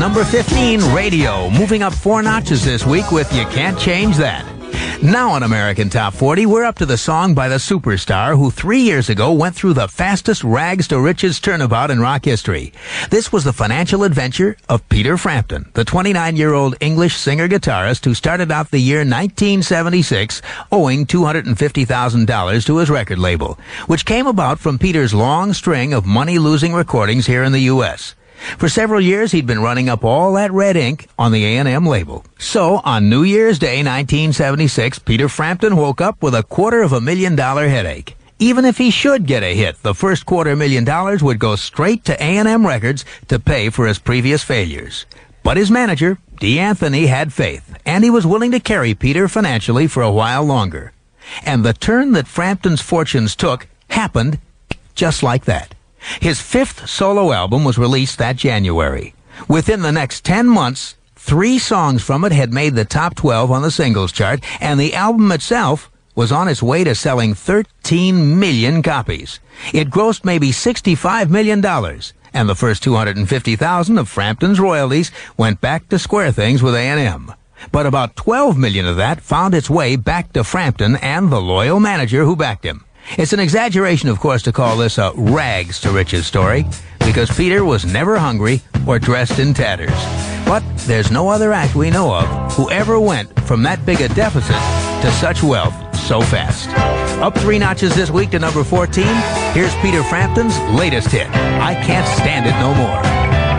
number 15, Radio, moving up 4 notches this week with You Can't Change That. Now on American Top 40, we're up to the song by the superstar who 3 years ago went through the fastest rags to riches turnabout in rock history. This was the financial adventure of Peter Frampton, the 29-year-old English singer-guitarist who started out the year 1976 owing $250,000 to his record label, which came about from Peter's long string of money-losing recordings here in the U.S. For several years, he'd been running up all that red ink on the A&M label. So, on New Year's Day 1976, Peter Frampton woke up with a $250,000 headache. Even if he should get a hit, the first $250,000 would go straight to A&M Records to pay for his previous failures. But his manager, Dee Anthony, had faith, and he was willing to carry Peter financially for a while longer. And the turn that Frampton's fortunes took happened just like that. His 5th solo album was released that January. Within the next 10 months, 3 songs from it had made the top 12 on the singles chart, and the album itself was on its way to selling 13 million copies. It grossed maybe $65 million, and the first $250,000 of Frampton's royalties went back to square things with A&M. But about $12 million of that found its way back to Frampton and the loyal manager who backed him. It's an exaggeration, of course, to call this a rags to riches story, because Peter was never hungry or dressed in tatters. But there's no other act we know of who ever went from that big a deficit to such wealth so fast. Up 3 notches this week to number 14, here's Peter Frampton's latest hit, I Can't Stand It No More.